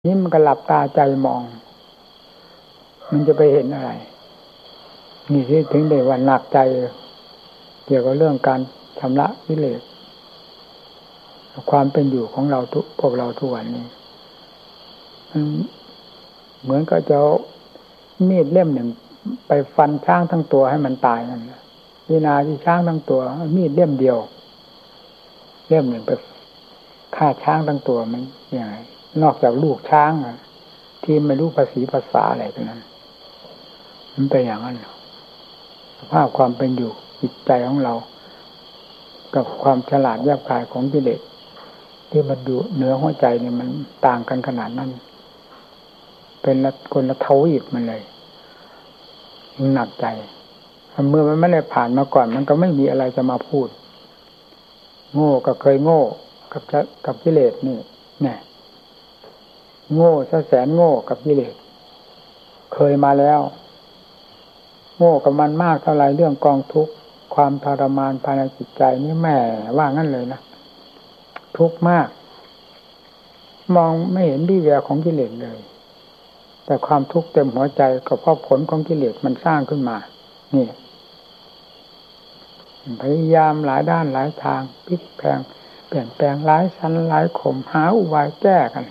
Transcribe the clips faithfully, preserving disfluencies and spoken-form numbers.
นี่มันก็หลับตาใจมองมันจะไปเห็นอะไรนี่ที่ถึงได้ว่าหนักใจเกี่ยวกับเรื่องการชำระกิเลสความเป็นอยู่ของเราทุกพวกเราทุกวันนี้มันเหมือนกับจะมีดเล่มหนึ่งไปฟันช้างทั้งตัวให้มันตายนั่นนะวินาที่ช้างทั้งตัวมีดเล่มเดียวเล่มหนึ่งไปฆ่าช้างทั้งตัวมันยังไงนอกจากลูกช้างอ่ะที่ไม่รู้ภาษีภาษาอะไรทั้งนั้นมันเป็นอย่างนั้นสภาพความเป็นอยู่จิตใจของเรากับความฉลาดแยบคายของกิเลสที่มันอยู่เหนือหัวใจเนี่ยมันต่างกันขนาดนั้นเป็นละคนละทวีปมันเลยหนักใจเมื่อมันไม่ได้ผ่านมาก่อนมันก็ไม่มีอะไรจะมาพูดโง่ก็เคยโง่กับกับกิเลสนี่เนี่ยโง่ซะแสนโง่กับกิเลสเคยมาแล้วโง่กับมันมากเท่าไรเรื่องกองทุกข์ความทรมานภายในจิตใจนี่แม่ว่างั้นเลยนะทุกข์มากมองไม่เห็นวี่แววของกิเลสเลยแต่ความทุกข์เต็มหัวใจก็เพราะผลของกิเลสมันสร้างขึ้นมานี่พยายามหลายด้านหลายทางพลิกแพลงเปลี่ยนแปลงหลายชั้นหลายข่มหาอุบายแก้กัน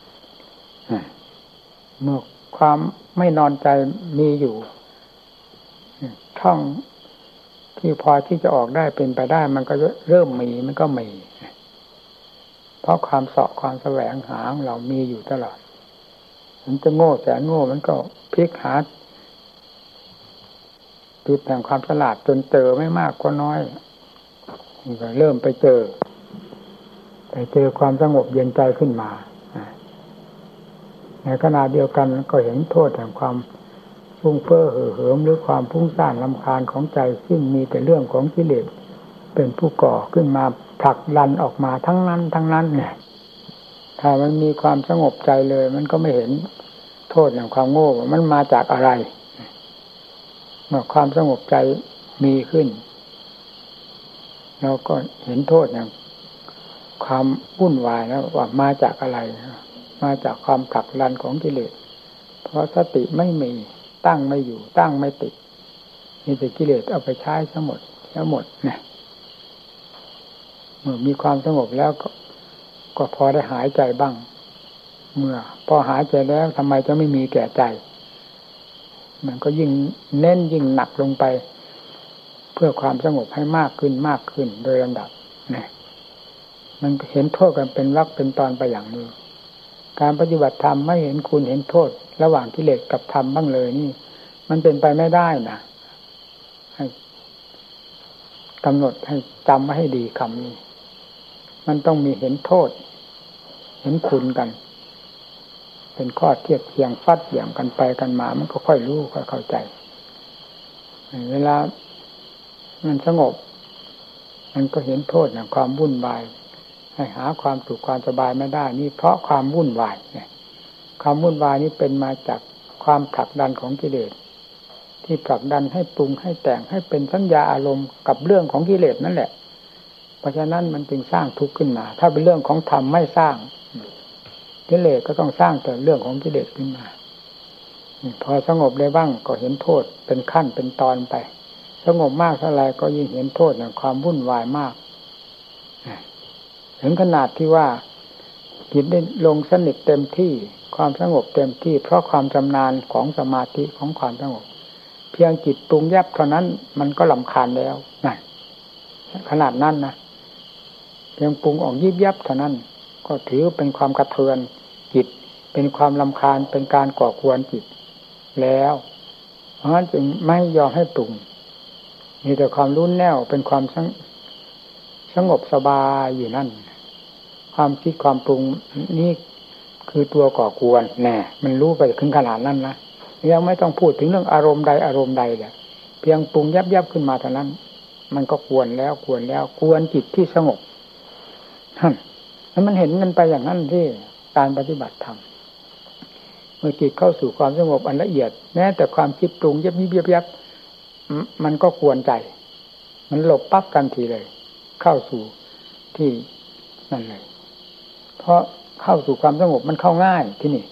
เมื่อความไม่นอนใจมีอยู่ช่องที่พอที่จะออกได้เป็นไปได้มันก็เริ่มมีมันก็มีเพราะความเสาะความแสวงหาของเรามีอยู่ตลอดมันจะโง่แสนโง่มันก็พลิกหาจุดแห่งความฉลาดจนเจอไม่มากก็น้อยมันก็เริ่มไปเจอไปเจอความสงบเย็นใจขึ้นมาในขณะเดียวกันก็เห็นโทษแห่งความฟุ้งเฟ้อเห่อเหิมหรือความฟุ้งซ่านรำคาญของใจซึ่งมีแต่เรื่องของกิเลสเป็นผู้ก่อขึ้นมาผลักดันออกมาทั้งนั้นทั้งนั้นเนี่ยถ้ามันมีความสงบใจเลยมันก็ไม่เห็นโทษแห่งความโง่มันมาจากอะไรเมื่อความสงบใจมีขึ้นเราก็เห็นโทษอย่างความวุ่นวายแล้วว่ามาจากอะไรมาจากความผลักดันของกิเลสเพราะสติไม่มีตั้งไม่อยู่ตั้งไม่ติดมีแต่กิเลสเอาไปใช้ทั้งหมดทั้งหมดเนี่ยเมื่อมีความสงบแล้วก็ก็พอได้หายใจบ้างเมื่อพอหายใจแล้วทำไมจะไม่มีแก่ใจมันก็ยิ่งเน้นยิ่งหนักลงไปเพื่อความสงบให้มากขึ้นมากขึ้นโดยลำดับเนี่ยมันเห็นโทษกันเป็นวรรคเป็นตอนไปอย่างนี้การปฏิบัติธรรมไม่เห็นคุณเห็นโทษระหว่างกิเลสกับธรรมบ้างเลยนี่มันเป็นไปไม่ได้นะให้กำหนดให้จำไว้ให้ดีคำนี้มันต้องมีเห็นโทษเห็นคุณกันเป็นข้อเทียบเทียงฟัดเหวี่ยงกันไปกันมามันก็ค่อยรู้ค่อยเข้าใจเวลามันสงบมันก็เห็นโทษอย่างความวุ่นวายให้หาความสุขความสบายไม่ได้นี่เพราะความวุ่นวายเนี่ยความวุ่นวายนี้เป็นมาจากความผลักดันของกิเลสที่ผลักดันให้ปรุงให้แต่งให้เป็นสัญญาอารมณ์กับเรื่องของกิเลสนั่นแหละเพราะฉะนั้นมันจึงสร้างทุกข์ขึ้นมาถ้าเป็นเรื่องของธรรมไม่สร้างกิเลสก็ต้องสร้างแต่เรื่องของกิเลสขึ้นมาพอสงบได้บ้างก็เห็นโทษเป็นขั้นเป็นตอนไปสงบมากเท่าไรก็ยิ่งเห็นโทษอย่างความวุ่นวายมากถึงขนาดที่ว่าจิตได้ลงสนิทเต็มที่ความสงบเต็มที่เพราะความชำนาญของสมาธิของความสงบเพียงจิตปรุงแยบเท่านั้นมันก็รำคาญแล้วนั่นขนาดนั้นนะเพียงปรุงออกยิบยับเท่านั้นก็ถือเป็นความกระเทือนจิตเป็นความรำคาญเป็นการก่อกวนจิตแล้วเพราะฉะนั้นจึงไม่ยอมให้ปรุงมีแต่ความรู้แน่วเป็นความสงบสบายอยู่นั่นความคิดความปรุงนี่คือตัวก่อกวนแน่มันรู้ไปถึงขนาดนั้นนะยังไม่ต้องพูดถึงเรื่องอารมณ์ใดอารมณ์ใดเลยเพียงปรุงยับยับขึ้นมาเท่านั้นมันก็กวนแล้วกวนแล้วกวนจิตที่สงบท่านแล้วมันเห็นมันไปอย่างนั้นที่การปฏิบัติธรรมเมื่อจิตเข้าสู่ความสงบอันละเอียดแม้แต่ความคิดปรุงยับยิบยับยับมันก็กวนใจมันหลบปั๊บทันทีเลยเข้าสู่ที่นั่นเลยเพราะเข้าสู่ความสงบมันเข้าง่ายที่นี่